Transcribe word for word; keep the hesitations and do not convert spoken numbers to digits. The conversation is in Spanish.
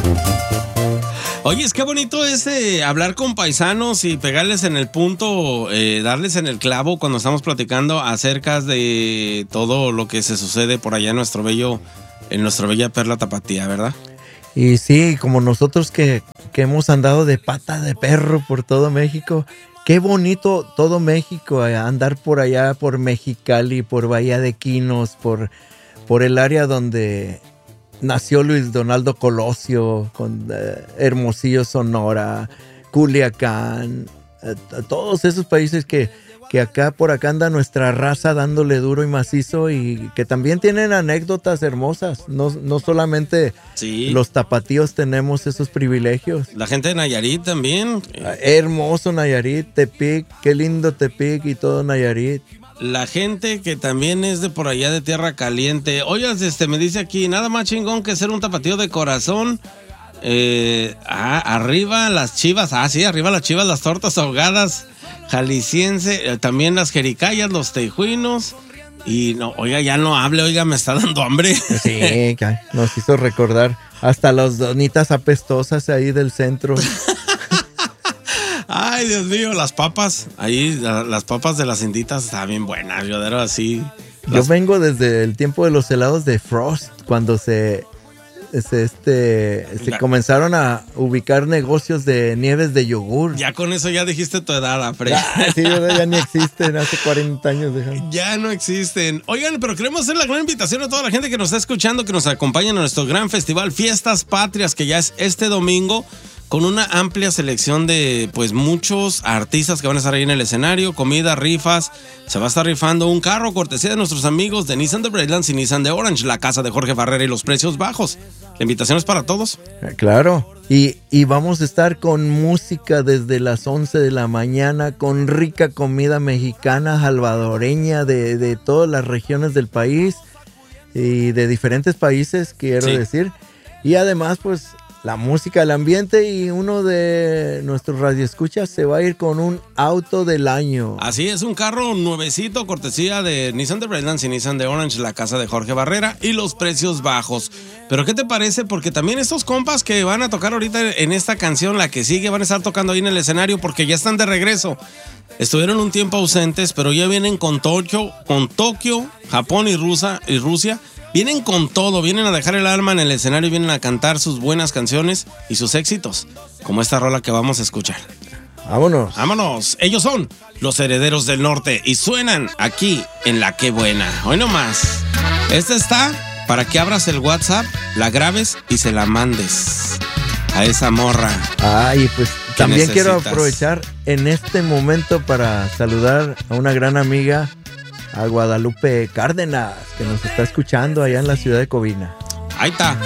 Oye, es que bonito es eh, hablar con paisanos y pegarles en el punto, eh, darles en el clavo cuando estamos platicando acerca de todo lo que se sucede por allá en nuestro bello, en nuestra bella perla tapatía, ¿verdad? Y sí, como nosotros que, que hemos andado de pata de perro por todo México, qué bonito todo México, eh, andar por allá, por Mexicali, por Bahía de Quinos, por, por el área donde nació Luis Donaldo Colosio, con eh, Hermosillo, Sonora, Culiacán, eh, todos esos países que, que acá por acá anda nuestra raza dándole duro y macizo y que también tienen anécdotas hermosas. No, no solamente sí. Los tapatíos tenemos esos privilegios. La gente de Nayarit también. Hermoso Nayarit, Tepic, qué lindo Tepic y todo Nayarit. La gente que también es de por allá de Tierra Caliente. Oye, este, me dice aquí, nada más chingón que ser un tapatío de corazón. Eh, ah, arriba las chivas, ah, sí, arriba las chivas, las tortas ahogadas, jalisciense, eh, también las jericayas, los tejuinos. Y no, oiga, ya no hable, oiga, me está dando hambre. Sí, nos hizo recordar hasta las donitas apestosas ahí del centro. Ay, Dios mío, las papas, ahí las papas de las cinditas estaban bien buenas, yo era así. Yo las... vengo desde el tiempo de los helados de Frost, cuando se, se, este, se ya. comenzaron a ubicar negocios de nieves de yogur. Ya con eso ya dijiste tu edad, Afre. Ah, sí, ya ni existen, hace cuarenta años. Dejan. Ya no existen. Oigan, pero queremos hacer la gran invitación a toda la gente que nos está escuchando, que nos acompaña en nuestro gran festival Fiestas Patrias, que ya es este domingo, con una amplia selección de pues muchos artistas que van a estar ahí en el escenario, comida, rifas. Se va a estar rifando un carro cortesía de nuestros amigos de Nissan de Brightlands y Nissan de Orange, la casa de Jorge Barrera y los precios bajos. La invitación es para todos. Claro, y, y vamos a estar con música desde las once de la mañana, con rica comida mexicana, salvadoreña, de, de todas las regiones del país y de diferentes países, quiero sí. decir. Y además, pues, la música, el ambiente, y uno de nuestros radioescuchas se va a ir con un auto del año. Así es, un carro nuevecito, cortesía de Nissan de Brightlands y Nissan de Orange, la casa de Jorge Barrera y los precios bajos. Pero ¿qué te parece? Porque también estos compas que van a tocar ahorita en esta canción, la que sigue, van a estar tocando ahí en el escenario porque ya están de regreso. Estuvieron un tiempo ausentes, pero ya vienen con Tokio, con Tokio, Japón y, Rusa, y Rusia. Vienen con todo, vienen a dejar el alma en el escenario y vienen a cantar sus buenas canciones y sus éxitos, como esta rola que vamos a escuchar. Vámonos. Vámonos. Ellos son los Herederos del Norte y suenan aquí en La Qué Buena. Hoy nomás. Esta está para que abras el WhatsApp, la grabes y se la mandes a esa morra. Ay, pues también necesitas. Quiero aprovechar en este momento para saludar a una gran amiga, a Guadalupe Cárdenas, que nos está escuchando allá en la ciudad de Covina. Ahí está.